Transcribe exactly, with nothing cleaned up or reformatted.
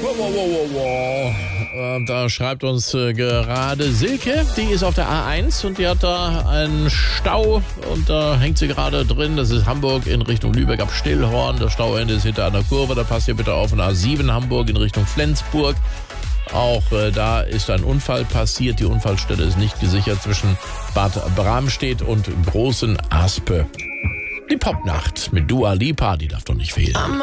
Wow, wow, wow, wow. Äh, Da schreibt uns äh, gerade Silke, die ist auf der A eins und die hat da einen Stau und da hängt sie gerade drin. Das ist Hamburg in Richtung Lübeck ab Stillhorn. Das Stauende ist hinter einer Kurve. Da passt ihr bitte auf in A sieben Hamburg in Richtung Flensburg. Auch äh, da ist ein Unfall passiert. Die Unfallstelle ist nicht gesichert zwischen Bad Bramstedt und Großen Aspe. Die Popnacht mit Dua Lipa, die darf doch nicht fehlen.